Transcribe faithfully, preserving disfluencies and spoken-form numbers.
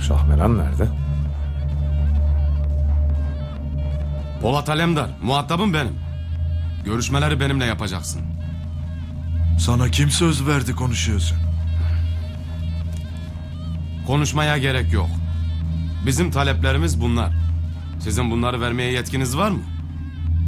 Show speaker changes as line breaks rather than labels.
Şahmeran nerede?
Polat Alemdar, muhatabım benim. Görüşmeleri benimle yapacaksın.
Sana kim söz verdi konuşuyorsun?
Konuşmaya gerek yok. Bizim taleplerimiz bunlar. Sizin bunları vermeye yetkiniz var mı?